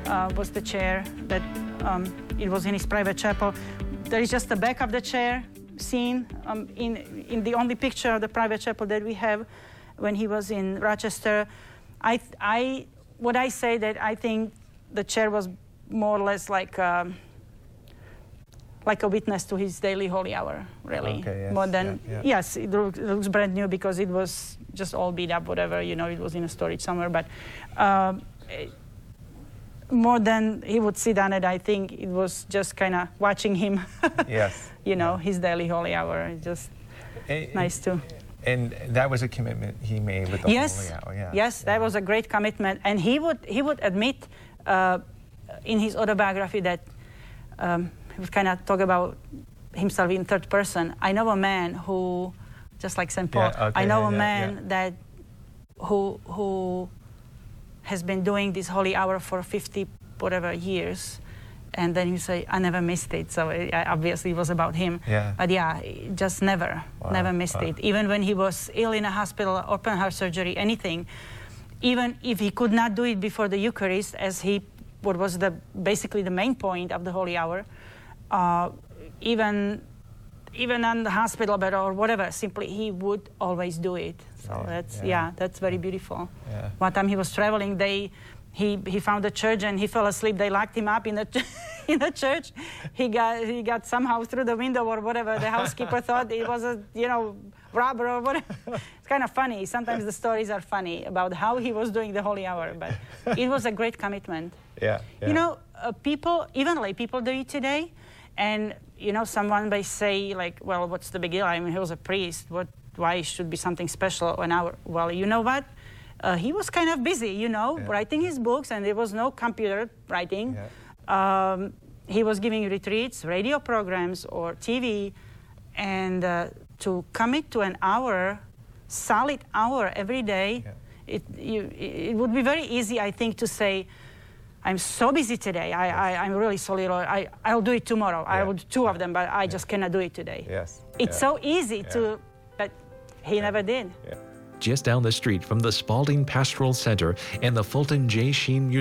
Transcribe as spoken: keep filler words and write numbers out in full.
uh, was the chair that um, it was in his private chapel. There is just the back of the chair seen um, in, in the only picture of the private chapel that we have when he was in Rochester. I, I, would I say that I think the chair was more or less like um, like a witness to his daily holy hour, really. Okay, yes, more than, yeah, yeah. yes, it looks, it looks brand new because it was just all beat up, whatever, you know, it was in a storage somewhere. But um, it, more than he would sit on it, I think it was just kind of watching him, yes, you know, yeah. his daily holy hour. It's just and, nice too. And that was a commitment he made with the yes, holy hour. Yeah. Yes, yeah. that was a great commitment. And he would, he would admit uh, in his autobiography that um, he would kind of talk about himself in third person. I know a man who, just like Saint Paul, yeah, okay, I know yeah, a yeah, man yeah. that who who has been doing this holy hour for fifty whatever years, and then you say, I never missed it. So it, obviously it was about him. Yeah. But yeah, just never, wow. never missed wow. it. Even when he was ill in a hospital, open heart surgery, anything, even if he could not do it before the Eucharist, as he, what was the basically the main point of the holy hour, uh, even even on the hospital bed or whatever, simply he would always do it. So yeah, that's yeah. yeah, that's very beautiful. Yeah. One time he was traveling, they he he found a church and he fell asleep. They locked him up in the in the church. He got he got somehow through the window or whatever. The housekeeper thought it was a you know robber or whatever. It's kind of funny. Sometimes the stories are funny about how he was doing the holy hour, but it was a great commitment. Yeah, yeah. You know, uh, people, even lay people do it today, and you know, someone may say like, well, what's the big deal? I mean, he was a priest. What? Why should be something special an hour? Well, you know what? Uh, he was kind of busy, you know, yeah. writing his books, and there was no computer writing. Yeah. Um, he was giving retreats, radio programs, or T V, and uh, to commit to an hour, solid hour every day, Yeah. it, you, it would be very easy, I think, to say, I'm so busy today, I, I, I'm really sorry, Lord, I, I'll do it tomorrow. Yeah. I will do two of them, but I Yeah. just cannot do it today. Yes. It's yeah. so easy Yeah. to, but he never did. Yeah. Just down the street from the Spalding Pastoral Center and the Fulton J. Sheen Museum.